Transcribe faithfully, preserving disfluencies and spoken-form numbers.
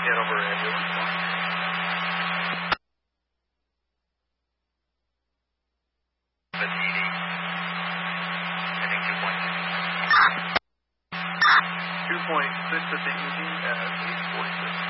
Hanover ambulance one. The D D. Heading two point six. two point six at the E D at eight forty-six.